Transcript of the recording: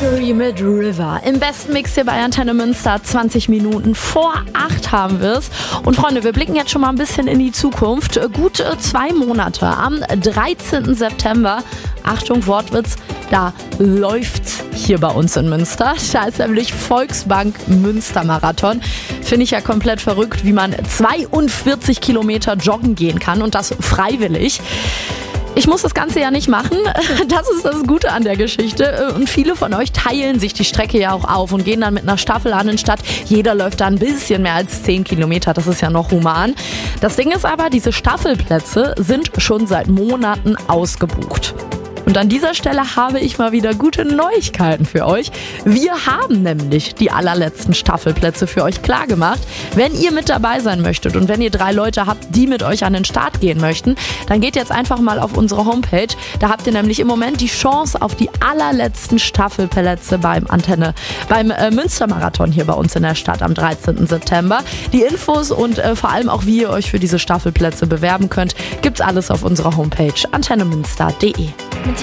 Mercury mit River. Im besten Mix hier bei Antenne Münster. 20 Minuten vor 8 haben wir es. Und Freunde, wir blicken jetzt schon mal ein bisschen in die Zukunft. Gut 2 Monate. Am 13. September, Achtung, Wortwitz, da läuft's hier bei uns in Münster. Da ist nämlich Volksbank Münster Marathon. Finde ich ja komplett verrückt, wie man 42 Kilometer joggen gehen kann und das freiwillig. Ich muss das Ganze ja nicht machen, das ist das Gute an der Geschichte, und viele von euch teilen sich die Strecke ja auch auf und gehen dann mit einer Staffel an den Start. Jeder läuft da ein bisschen mehr als 10 Kilometer, das ist ja noch human. Das Ding ist aber, diese Staffelplätze sind schon seit Monaten ausgebucht. Und an dieser Stelle habe ich mal wieder gute Neuigkeiten für euch. Wir haben nämlich die allerletzten Staffelplätze für euch klargemacht. Wenn ihr mit dabei sein möchtet und wenn ihr 3 Leute habt, die mit euch an den Start gehen möchten, dann geht jetzt einfach mal auf unsere Homepage. Da habt ihr nämlich im Moment die Chance auf die allerletzten Staffelplätze beim Münstermarathon hier bei uns in der Stadt am 13. September. Die Infos und vor allem auch, wie ihr euch für diese Staffelplätze bewerben könnt, gibt's alles auf unserer Homepage antennemünster.de.